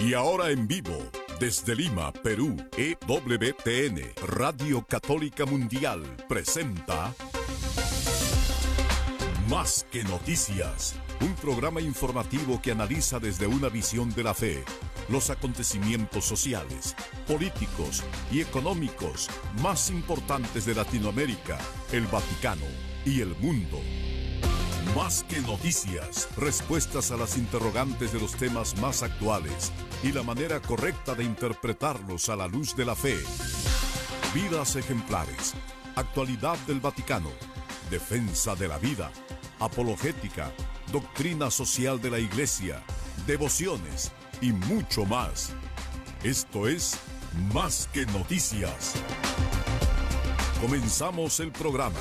Y ahora en vivo, desde Lima, Perú, EWTN, Radio Católica Mundial, presenta Más que Noticias, un programa informativo que analiza desde una visión de la fe los acontecimientos sociales, políticos y económicos más importantes de Latinoamérica, el Vaticano y el mundo. Más que noticias, respuestas a las interrogantes de los temas más actuales y la manera correcta de interpretarlos a la luz de la fe. Vidas ejemplares, actualidad del Vaticano, defensa de la vida, apologética, doctrina social de la Iglesia, devociones y mucho más. Esto es Más que Noticias. Comenzamos el programa.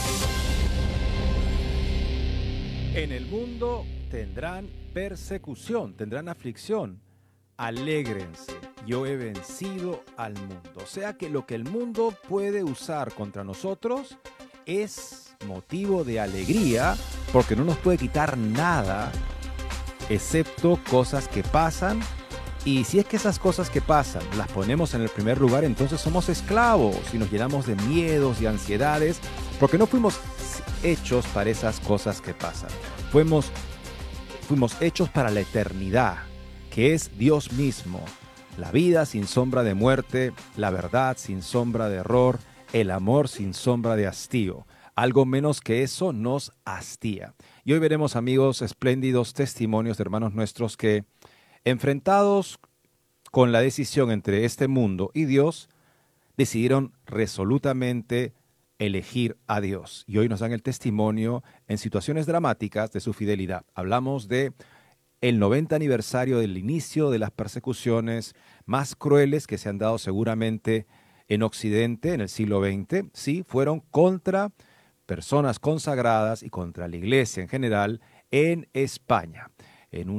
En el mundo tendrán persecución, tendrán aflicción. Alégrense, yo he vencido al mundo. O sea que lo que el mundo puede usar contra nosotros es motivo de alegría, porque no nos puede quitar nada, excepto cosas que pasan. Y si es que esas cosas que pasan las ponemos en el primer lugar, entonces somos esclavos y nos llenamos de miedos y ansiedades, porque no fuimos hechos para esas cosas que pasan. Fuimos hechos para la eternidad, que es Dios mismo. La vida sin sombra de muerte, la verdad sin sombra de error, el amor sin sombra de hastío. Algo menos que eso nos hastía. Y hoy veremos, amigos, espléndidos testimonios de hermanos nuestros que, enfrentados con la decisión entre este mundo y Dios, decidieron resolutamente elegir a Dios. Y hoy nos dan el testimonio en situaciones dramáticas de su fidelidad. Hablamos de el 90 aniversario del inicio de las persecuciones más crueles que se han dado seguramente en Occidente en el siglo XX. Sí, fueron contra personas consagradas y contra la Iglesia en general en España, en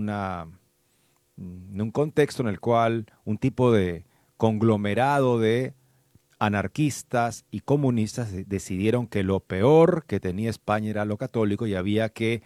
un contexto en el cual un tipo de conglomerado de anarquistas y comunistas decidieron que lo peor que tenía España era lo católico y había que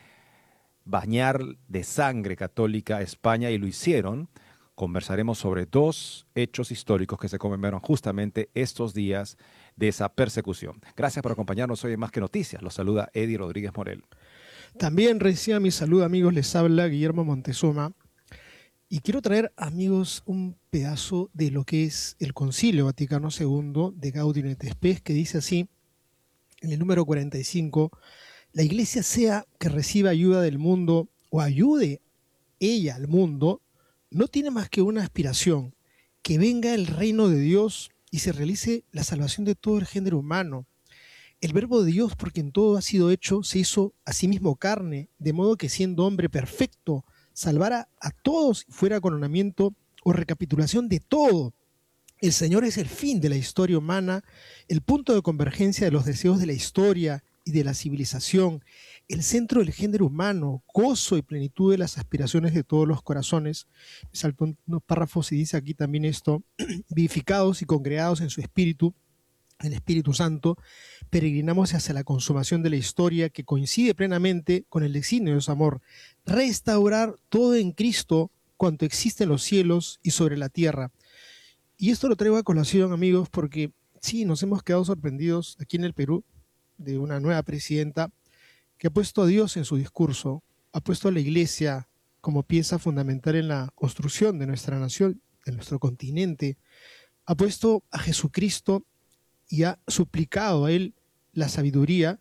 bañar de sangre católica a España, y lo hicieron. Conversaremos sobre dos hechos históricos que se conmemoran justamente estos días de esa persecución. Gracias por acompañarnos hoy en Más que Noticias. Los saluda Eddie Rodríguez Morel. También reciba mi saludo, amigos. Les habla Guillermo Montezuma. Y quiero traer, amigos, un pedazo de lo que es el Concilio Vaticano II de Gaudium et Spes, que dice así, en el número 45, la Iglesia sea que reciba ayuda del mundo o ayude ella al mundo, no tiene más que una aspiración, que venga el reino de Dios y se realice la salvación de todo el género humano. El verbo de Dios, porque en todo ha sido hecho, se hizo a sí mismo carne, de modo que siendo hombre perfecto, salvara a todos fuera coronamiento o recapitulación de todo. El Señor es el fin de la historia humana, el punto de convergencia de los deseos de la historia y de la civilización, el centro del género humano, gozo y plenitud de las aspiraciones de todos los corazones. Me salto unos párrafos y dice aquí también esto: vivificados y congregados en su espíritu, el Espíritu Santo, peregrinamos hacia la consumación de la historia que coincide plenamente con el designio de su amor, restaurar todo en Cristo cuanto existe en los cielos y sobre la tierra. Y esto lo traigo a colación, amigos, porque sí, nos hemos quedado sorprendidos aquí en el Perú de una nueva presidenta que ha puesto a Dios en su discurso, ha puesto a la Iglesia como pieza fundamental en la construcción de nuestra nación, de nuestro continente, ha puesto a Jesucristo y ha suplicado a él la sabiduría,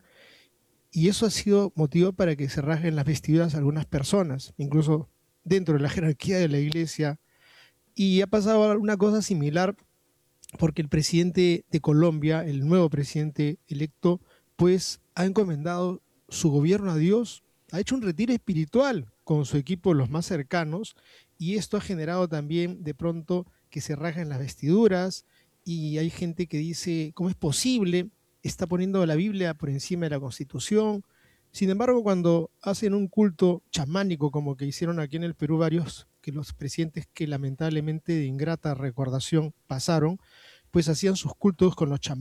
y eso ha sido motivo para que se rasguen las vestiduras a algunas personas, incluso dentro de la jerarquía de la Iglesia. Y ha pasado una cosa similar porque el presidente de Colombia, el nuevo presidente electo, pues ha encomendado su gobierno a Dios, ha hecho un retiro espiritual con su equipo, los más cercanos, y esto ha generado también de pronto que se rasguen las vestiduras. Y hay gente que dice, ¿cómo es posible? Está poniendo la Biblia por encima de la Constitución. Sin embargo, cuando hacen un culto chamánico, como que hicieron aquí en el Perú varios, que los presidentes que lamentablemente de ingrata recordación pasaron, pues hacían sus cultos con los chamanes.